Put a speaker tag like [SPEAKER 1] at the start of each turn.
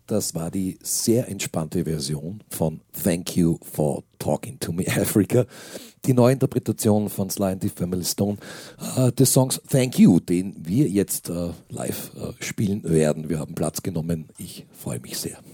[SPEAKER 1] Das war die sehr entspannte Version von Thank You for Talking to Me Africa, die Neuinterpretation von Sly and the Family Stone des Songs Thank You, den wir jetzt live spielen werden. Wir haben Platz genommen. Ich freue mich sehr.